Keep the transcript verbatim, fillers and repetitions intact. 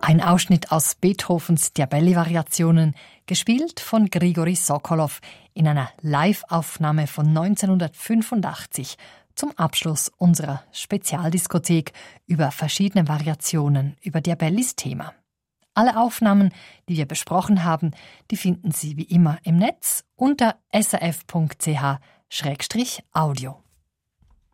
Ein Ausschnitt aus Beethovens Diabelli-Variationen, gespielt von Grigori Sokolow in einer Live-Aufnahme von neunzehnhundertfünfundachtzig zum Abschluss unserer Spezialdiskothek über verschiedene Variationen über Diabellis Thema. Alle Aufnahmen, die wir besprochen haben, die finden Sie wie immer im Netz unter s r f punkt c h schrägstrich audio.